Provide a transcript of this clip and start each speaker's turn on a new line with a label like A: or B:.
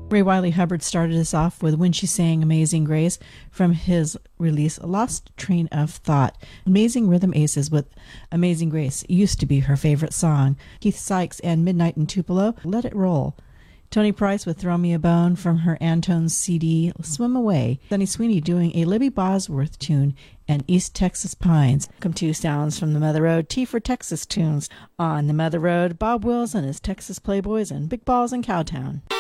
A: Ray Wiley Hubbard started us off with When She Sang Amazing Grace from his release Lost Train of Thought. Amazing Rhythm Aces with Amazing Grace used to be her favorite song. Keith Sykes and Midnight in Tupelo, Let It Roll. Tony Price with Throw Me a Bone from her Antone's CD Swim Away. Sunny Sweeney doing a Libby Bosworth tune and East Texas Pines. Come to sounds from the Mother Road, T for Texas tunes. On the Mother Road, Bob Wills and his Texas Playboys and Big Balls in Cowtown.